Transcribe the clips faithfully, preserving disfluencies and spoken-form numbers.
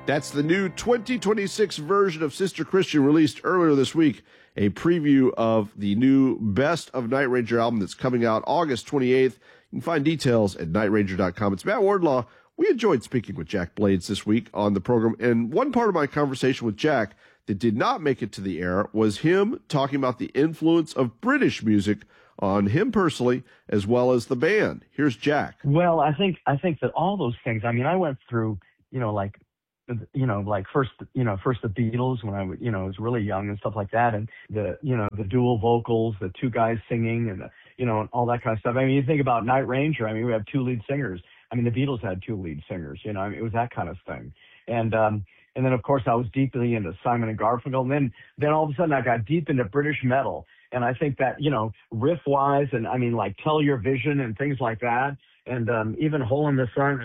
That's the new twenty twenty-six version of Sister Christian released earlier this week, a preview of the new Best of Night Ranger album that's coming out August twenty-eighth. You can find details at night ranger dot com. It's Matt Wardlaw. We enjoyed speaking with Jack Blades this week on the program, and one part of my conversation with Jack that did not make it to the air was him talking about the influence of British music on him personally as well as the band. Here's Jack. Well, I think I think that all those things, I mean, I went through, you know, like, you know, like first, you know, first the Beatles when I, you know, was really young and stuff like that. And the, you know, the dual vocals, the two guys singing and, the, you know, and all that kind of stuff. I mean, you think about Night Ranger. I mean, we have two lead singers. I mean, the Beatles had two lead singers, you know, I mean, it was that kind of thing. And, um, and then of course I was deeply into Simon and Garfunkel. And then, then all of a sudden I got deep into British metal. And I think that, you know, riff wise and I mean, like Tell Your Vision and things like that. And um, even Hole in the Sun.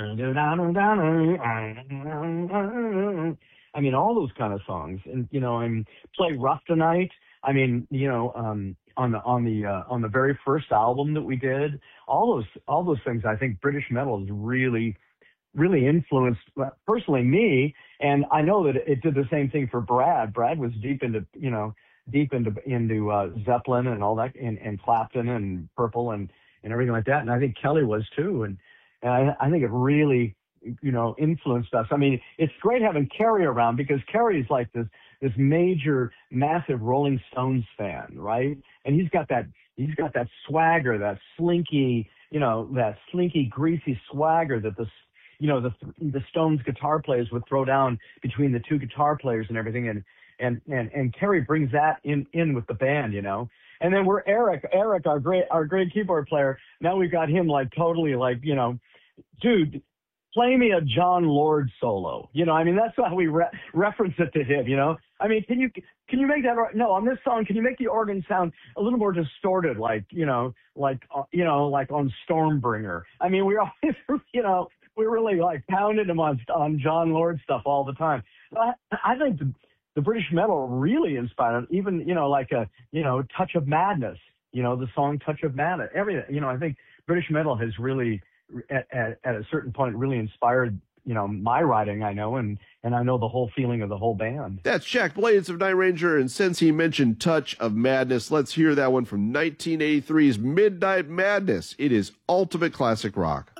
I mean, all those kind of songs. And, you know, and Play Rough Tonight. I mean, you know, um, on the on the uh, on the very first album that we did, all those all those things. I think British metal has really, really influenced personally me. And I know that it did the same thing for Brad. Brad was deep into, you know, deep into into uh, Zeppelin and all that, and, and Clapton and Purple and. and everything like that. And I think Kelly was too. And, and I, I think it really, you know, influenced us. I mean, it's great having Kerry around because Kerry's like this, this major, massive Rolling Stones fan, right? And he's got that, he's got that swagger, that slinky, you know, that slinky, greasy swagger that the, you know, the, the Stones guitar players would throw down between the two guitar players and everything. And, and, and, and Kerry brings that in, in with the band, you know? And then we're Eric, Eric, our great, our great keyboard player. Now we've got him like totally like, you know, dude, play me a John Lord solo. You know, I mean, that's how we re- reference it to him, you know? I mean, can you, can you make that, no, on this song, can you make the organ sound a little more distorted, like, you know, like, uh, you know, like on Stormbringer? I mean, we're always, you know, we're really like pounding him on, on John Lord stuff all the time. I, I think the, The British metal really inspired, even, you know, like a, you know, Touch of Madness, you know, the song Touch of Madness, everything, you know, I think British metal has really, at, at, at a certain point, really inspired, you know, my writing, I know, and, and I know the whole feeling of the whole band. That's Jack Blades of Night Ranger, and since he mentioned Touch of Madness, let's hear that one from nineteen eighty-three's Midnight Madness. It is ultimate classic rock.